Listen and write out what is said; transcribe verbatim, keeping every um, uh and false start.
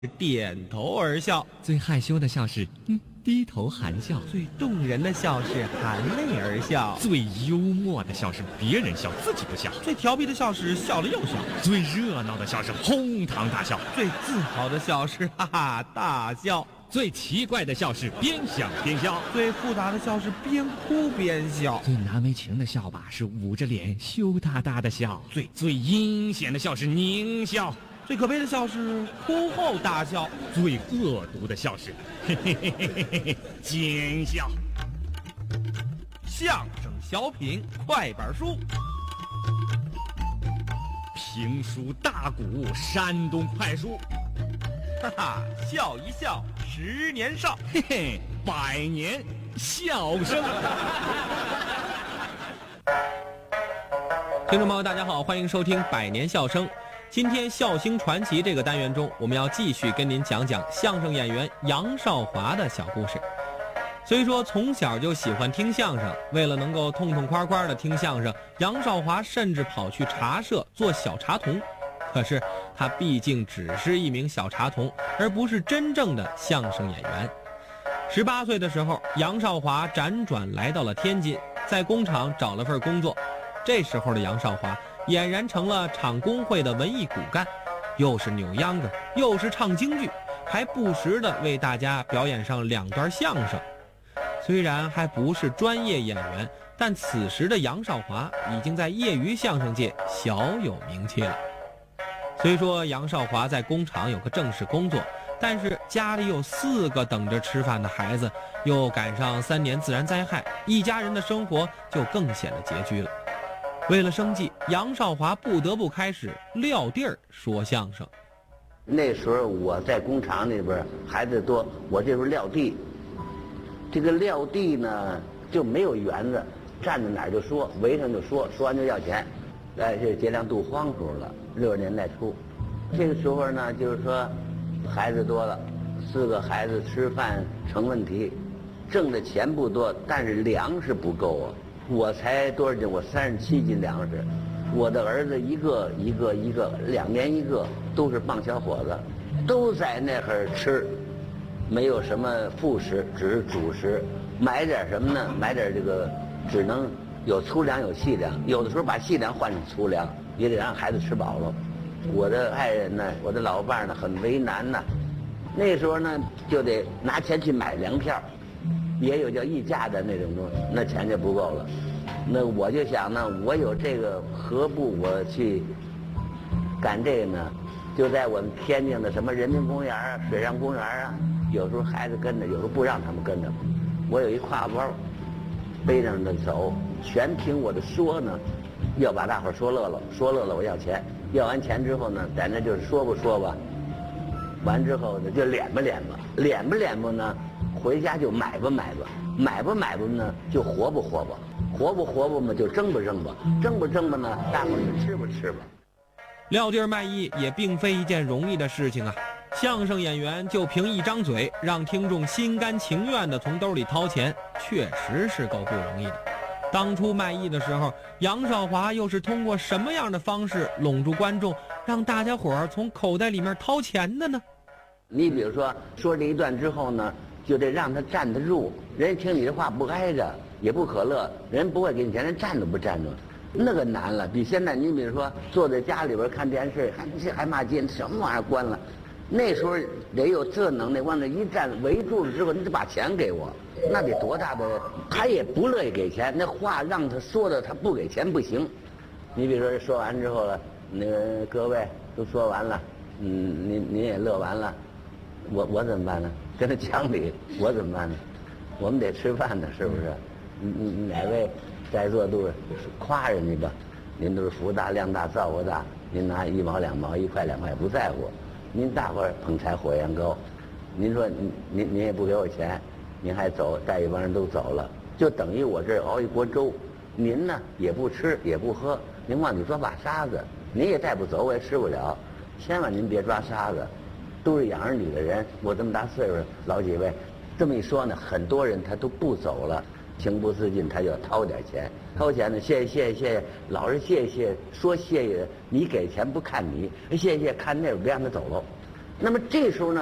点头而笑； 最害羞的笑是嗯低头含笑； 最动人的笑是含泪而笑； 最幽默的笑是别人笑自己不笑； 最调皮的笑是笑了又笑； 最热闹的笑是哄堂大笑； 最自豪的笑是哈哈大笑； 最奇怪的笑是边想边笑； 最复杂的笑是边哭边笑； 最难为情的笑吧是捂着脸羞答答的笑； 最最阴险的笑是狞笑； 最可悲的笑是哭后大笑； 最恶毒的笑是嘿嘿嘿嘿嘿嘿奸笑。 相声小品快板书， 评书大鼓山东快书， 哈哈，笑一笑十年少， 嘿嘿，百年笑声。 听众朋友大家好，欢迎收听百年笑声。今天笑星传奇这个单元中，我们要继续跟您讲讲相声演员杨少华的小故事。虽说从小就喜欢听相声，为了能够痛痛快快的听相声，杨少华甚至跑去茶社做小茶童。可是他毕竟只是一名小茶童，而不是真正的相声演员。十八岁的时候，杨少华辗转来到了天津，在工厂找了份工作。这时候的杨少华俨然成了厂工会的文艺骨干，又是扭秧歌，又是唱京剧，还不时地为大家表演上两段相声。虽然还不是专业演员，但此时的杨少华已经在业余相声界小有名气了。虽说杨少华在工厂有个正式工作，但是家里有四个等着吃饭的孩子，又赶上三年自然灾害，一家人的生活就更显得拮据了。为了生计，杨少华不得不开始撂地儿说相声。 那时候我在工厂那边孩子多，我这时候撂地。这个撂地呢就没有园子，站在哪儿就说，围上就说，说完就要钱。哎，这节粮度荒时候了，六十年代初。这个时候呢，就是说孩子多了，四个孩子吃饭成问题，挣的钱不多，但是粮食不够啊。我才多少斤？我三十七斤粮食。我的儿子一个一个一个，两年一个，都是棒小伙子，都在那儿吃，没有什么副食，只是主食。买点什么呢？买点这个，只能有粗粮有细粮，有的时候把细粮换成粗粮，也得让孩子吃饱了。我的爱人呢，我的老伴呢，很为难呢。那时候呢，就得拿钱去买粮票。也有叫溢价的那种东西，那钱就不够了。那我就想呢，我有这个，何不我去干这个呢？就在我们天津的什么人民公园啊、水上公园啊，有时候孩子跟着，有时候不让他们跟着。我有一挎包，背上的走，全凭我的说呢，要把大伙说乐了，说乐了我要钱，要完钱之后呢，在那就是说不说吧，完之后呢就脸吧脸吧，脸吧脸吧呢。回家就买吧买吧，买吧买吧呢就活不活吧，活不活吧嘛就争吧争吧，争吧争吧呢大伙儿就吃吧吃吧。 撂地儿卖艺也并非一件容易的事情啊，相声演员就凭一张嘴让听众心甘情愿地从兜里掏钱，确实是够不容易的。当初卖艺的时候，杨少华又是通过什么样的方式拢住观众，让大家伙儿从口袋里面掏钱的呢？ 你比如说说这一段之后呢，就得让他站得住，人家听你这话不挨着，也不可乐，人不会给你钱，人站都不站住，那个难了。比现在你比如说坐在家里边看电视，还这还骂街，什么玩意儿关了？那时候得有这能耐，往那一站围住了之后，你得把钱给我，那得多大的？他也不乐意给钱，那话让他说的，他不给钱不行。你比如说说完之后了，那个各位都说完了，嗯，您您也乐完了。我我怎么办呢？跟他讲理，我怎么办呢？我们得吃饭呢，是不是？你你哪位在座都是夸人家吧？您都是福大量大造化大，您拿一毛两毛一块两块不在乎，您大伙儿捧柴火焰高，您说您您您也不给我钱，您还走，带一帮人都走了，就等于我这儿熬一锅粥，您呢也不吃也不喝，您往里抓把沙子，您也带不走，我也吃不了，千万您别抓沙子。都是养儿女的人，我这么大岁数，老几位，这么一说呢，很多人他都不走了，情不自禁他就要掏点钱，掏钱呢，谢谢谢谢谢谢，老是谢谢说谢谢，你给钱不看你，谢谢看那边别让他走喽， 那么这时候呢，